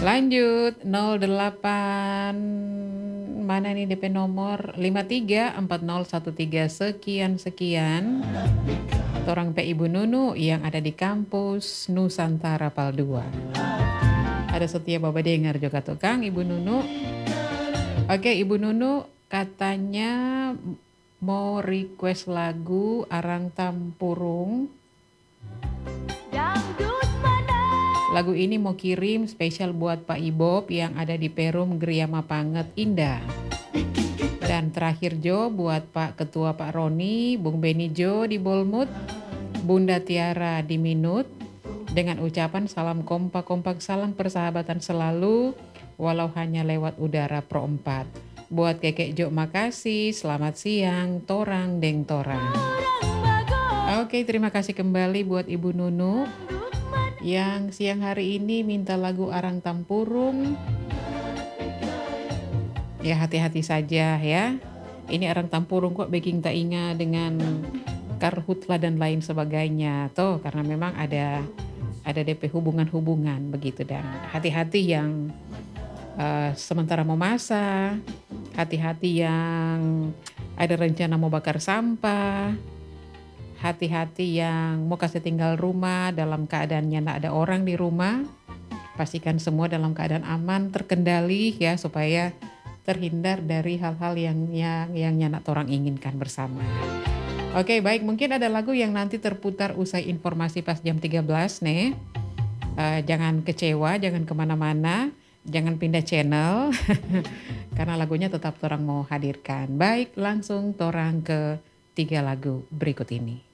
Lanjut 08, mana nih DP nomor 534013 sekian. Torang Pe Ibu Nunu yang ada di kampus Nusantara Pal 2. Ada setia Bapak dengar juga tuh Kang Ibu Nunu. Oke Ibu Nunu katanya mau request lagu Arang Tampurung. Lagu ini mau kirim spesial buat Pak Ibob yang ada di Perum Geriama Panget Indah. Dan terakhir Jo buat Pak Ketua Pak Roni, Bung Beni Jo di Bolmut, Bunda Tiara di Minut, dengan ucapan salam kompak-kompak, salam persahabatan selalu, walau hanya lewat udara Pro 4. Buat Kekek Jo makasih, selamat siang, torang deng torang. Oke, terima kasih kembali buat Ibu Nunu yang siang hari ini minta lagu Arang Tampurung. Ya hati-hati saja ya. Ini Arang Tampurung kok baking tak inga dengan karhutla dan lain sebagainya. Tuh karena memang ada DP hubungan-hubungan begitu. Dan hati-hati yang sementara mau masak. Hati-hati yang ada rencana mau bakar sampah. Hati-hati yang mau kasih tinggal rumah dalam keadaannya tidak ada orang di rumah. Pastikan semua dalam keadaan aman, terkendali ya supaya terhindar dari hal-hal yang nyanak orang inginkan bersama. Oke baik, mungkin ada lagu yang nanti terputar usai informasi pas jam 13 nih. Jangan kecewa, jangan kemana-mana, jangan pindah channel. Karena lagunya tetap orang mau hadirkan. Baik, langsung torang ke 3 lagu berikut ini.